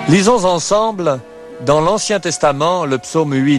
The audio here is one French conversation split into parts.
Lisons ensemble dans l'Ancien Testament le psaume 8.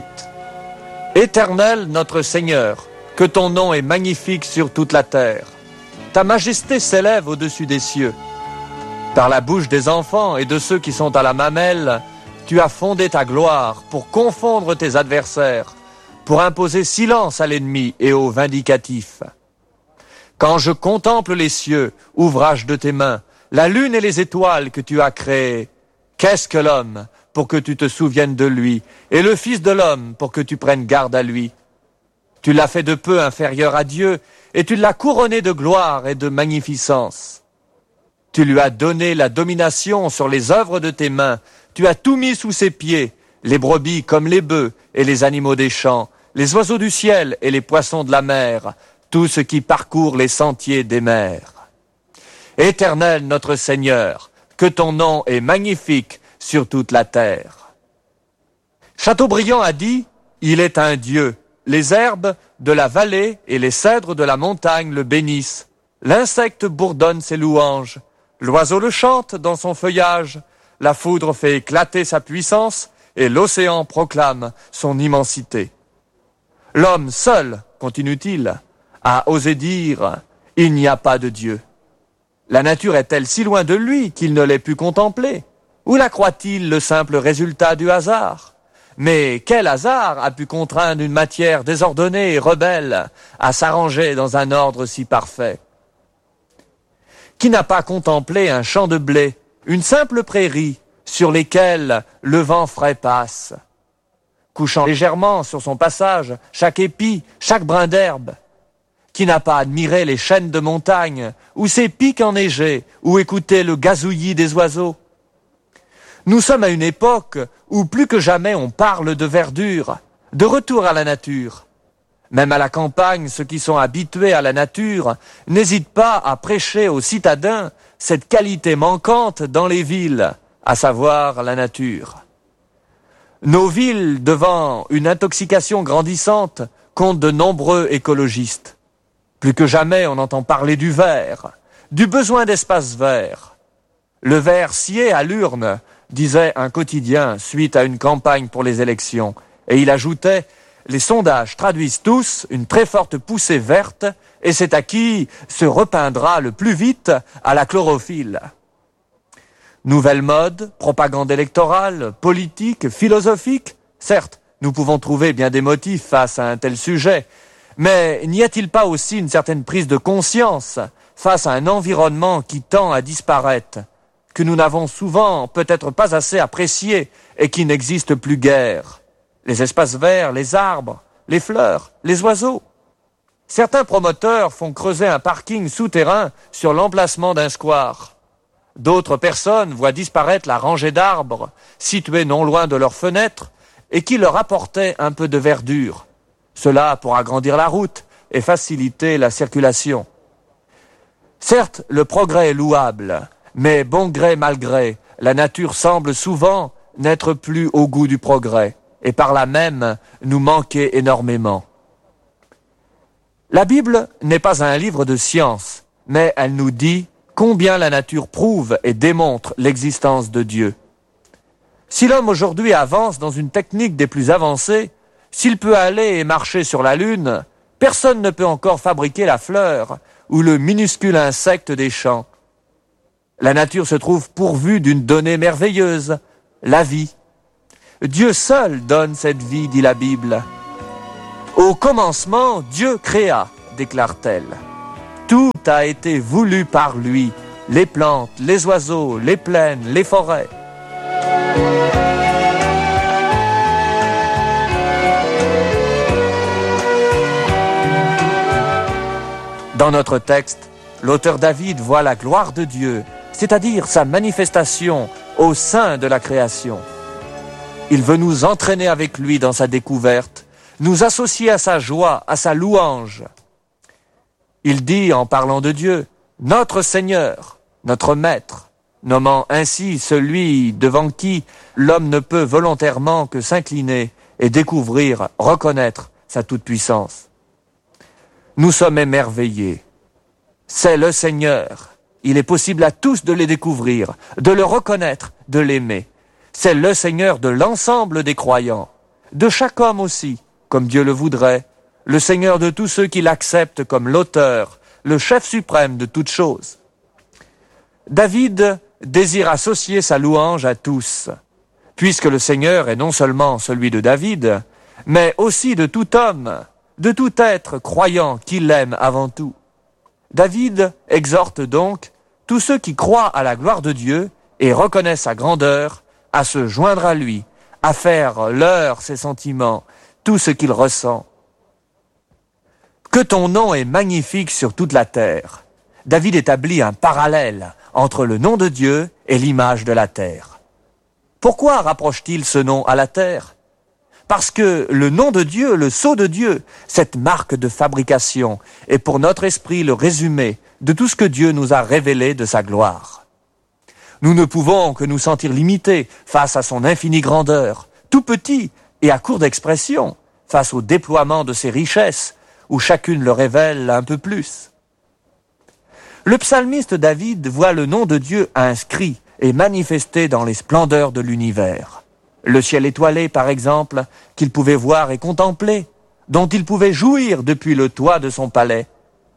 Éternel notre Seigneur, que ton nom est magnifique sur toute la terre. Ta majesté s'élève au-dessus des cieux. Par la bouche des enfants et de ceux qui sont à la mamelle, tu as fondé ta gloire pour confondre tes adversaires, pour imposer silence à l'ennemi et au vindicatif. Quand je contemple les cieux, ouvrage de tes mains, la lune et les étoiles que tu as créées, qu'est-ce que l'homme pour que tu te souviennes de lui, et le Fils de l'homme pour que tu prennes garde à lui? Tu l'as fait de peu inférieur à Dieu, et tu l'as couronné de gloire et de magnificence. Tu lui as donné la domination sur les œuvres de tes mains, tu as tout mis sous ses pieds, les brebis comme les bœufs et les animaux des champs, les oiseaux du ciel et les poissons de la mer, tout ce qui parcourt les sentiers des mers. Éternel notre Seigneur, que ton nom est magnifique sur toute la terre. Chateaubriand a dit, il est un Dieu. Les herbes de la vallée et les cèdres de la montagne le bénissent. L'insecte bourdonne ses louanges. L'oiseau le chante dans son feuillage. La foudre fait éclater sa puissance et l'océan proclame son immensité. L'homme seul, continue-t-il, a osé dire « Il n'y a pas de Dieu ». La nature est-elle si loin de lui qu'il ne l'ait pu contempler? Ou la croit-il le simple résultat du hasard? Mais quel hasard a pu contraindre une matière désordonnée et rebelle à s'arranger dans un ordre si parfait? Qui n'a pas contemplé un champ de blé, une simple prairie sur lesquelles le vent frais passe, couchant légèrement sur son passage chaque épi, chaque brin d'herbe? Qui n'a pas admiré les chaînes de montagne, ou ces pics enneigés, ou écouté le gazouillis des oiseaux? Nous sommes à une époque où plus que jamais on parle de verdure, de retour à la nature. Même à la campagne, ceux qui sont habitués à la nature n'hésitent pas à prêcher aux citadins cette qualité manquante dans les villes, à savoir la nature. Nos villes, devant une intoxication grandissante, comptent de nombreux écologistes. Plus que jamais, on entend parler du vert, du besoin d'espace vert. Le vert scié à l'urne, disait un quotidien suite à une campagne pour les élections. Et il ajoutait, les sondages traduisent tous une très forte poussée verte et c'est à qui se repeindra le plus vite à la chlorophylle. Nouvelle mode, propagande électorale, politique, philosophique, certes, nous pouvons trouver bien des motifs face à un tel sujet, mais n'y a-t-il pas aussi une certaine prise de conscience face à un environnement qui tend à disparaître, que nous n'avons souvent peut-être pas assez apprécié et qui n'existe plus guère? Les espaces verts, les arbres, les fleurs, les oiseaux. Certains promoteurs font creuser un parking souterrain sur l'emplacement d'un square. D'autres personnes voient disparaître la rangée d'arbres située non loin de leurs fenêtres et qui leur apportait un peu de verdure. Cela pour agrandir la route et faciliter la circulation. Certes, le progrès est louable, mais bon gré mal gré, la nature semble souvent n'être plus au goût du progrès, et par là même nous manquer énormément. La Bible n'est pas un livre de science, mais elle nous dit combien la nature prouve et démontre l'existence de Dieu. Si l'homme aujourd'hui avance dans une technique des plus avancées, s'il peut aller et marcher sur la Lune, personne ne peut encore fabriquer la fleur ou le minuscule insecte des champs. La nature se trouve pourvue d'une donnée merveilleuse, la vie. Dieu seul donne cette vie, dit la Bible. Au commencement, Dieu créa, déclare-t-elle. Tout a été voulu par lui, les plantes, les oiseaux, les plaines, les forêts. Dans notre texte, l'auteur David voit la gloire de Dieu, c'est-à-dire sa manifestation au sein de la création. Il veut nous entraîner avec lui dans sa découverte, nous associer à sa joie, à sa louange. Il dit, en parlant de Dieu, « Notre Seigneur, notre Maître », nommant ainsi celui devant qui l'homme ne peut volontairement que s'incliner et découvrir, reconnaître sa toute-puissance. Nous sommes émerveillés. C'est le Seigneur. Il est possible à tous de les découvrir, de le reconnaître, de l'aimer. C'est le Seigneur de l'ensemble des croyants, de chaque homme aussi, comme Dieu le voudrait, le Seigneur de tous ceux qui l'acceptent comme l'auteur, le chef suprême de toutes choses. David désire associer sa louange à tous, puisque le Seigneur est non seulement celui de David, mais aussi de tout homme, de tout être croyant qui l'aime avant tout. David exhorte donc tous ceux qui croient à la gloire de Dieu et reconnaissent sa grandeur à se joindre à lui, à faire leur ses sentiments, tout ce qu'il ressent. Que ton nom est magnifique sur toute la terre. David établit un parallèle entre le nom de Dieu et l'image de la terre. Pourquoi rapproche-t-il ce nom à la terre? Parce que le nom de Dieu, le sceau de Dieu, cette marque de fabrication, est pour notre esprit le résumé de tout ce que Dieu nous a révélé de sa gloire. Nous ne pouvons que nous sentir limités face à son infinie grandeur, tout petits et à court d'expression, face au déploiement de ses richesses, où chacune le révèle un peu plus. Le psalmiste David voit le nom de Dieu inscrit et manifesté dans les splendeurs de l'univers. Le ciel étoilé, par exemple, qu'il pouvait voir et contempler, dont il pouvait jouir depuis le toit de son palais.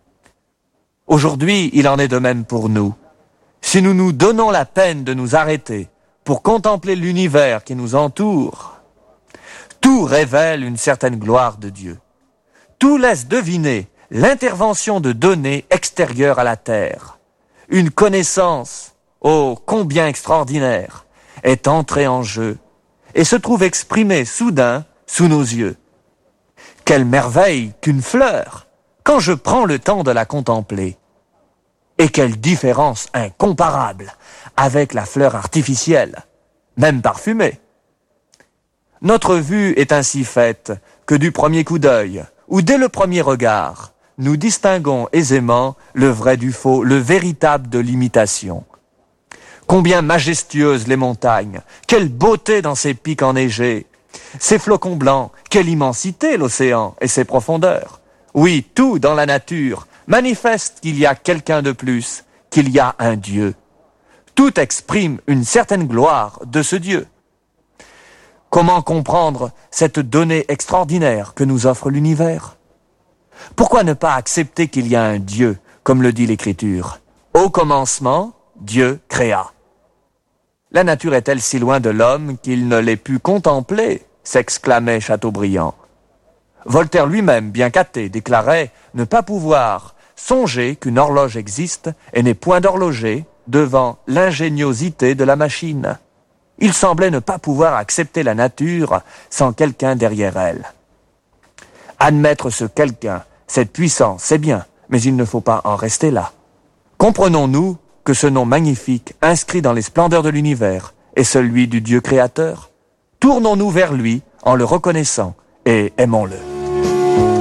Aujourd'hui, il en est de même pour nous. Si nous nous donnons la peine de nous arrêter pour contempler l'univers qui nous entoure, tout révèle une certaine gloire de Dieu. Tout laisse deviner l'intervention de données extérieures à la terre. Une connaissance, oh combien extraordinaire, est entrée en jeu et se trouve exprimée soudain sous nos yeux. Quelle merveille qu'une fleur, quand je prends le temps de la contempler. Et quelle différence incomparable avec la fleur artificielle, même parfumée. Notre vue est ainsi faite que du premier coup d'œil, ou dès le premier regard, nous distinguons aisément le vrai du faux, le véritable de l'imitation. Combien majestueuses les montagnes, quelle beauté dans ces pics enneigés, ces flocons blancs, quelle immensité l'océan et ses profondeurs. Oui, tout dans la nature manifeste qu'il y a quelqu'un de plus, qu'il y a un Dieu. Tout exprime une certaine gloire de ce Dieu. Comment comprendre cette donnée extraordinaire que nous offre l'univers? Pourquoi ne pas accepter qu'il y a un Dieu, comme le dit l'Écriture? Au commencement, Dieu créa. La nature est-elle si loin de l'homme qu'il ne l'ait pu contempler? S'exclamait Chateaubriand. Voltaire lui-même, bien qu'athée, déclarait ne pas pouvoir songer qu'une horloge existe et n'est point d'horloger devant l'ingéniosité de la machine. Il semblait ne pas pouvoir accepter la nature sans quelqu'un derrière elle. Admettre ce quelqu'un, cette puissance, c'est bien, mais il ne faut pas en rester là. Comprenons-nous que ce nom magnifique, inscrit dans les splendeurs de l'univers, est celui du Dieu créateur? Tournons-nous vers lui en le reconnaissant et aimons-le.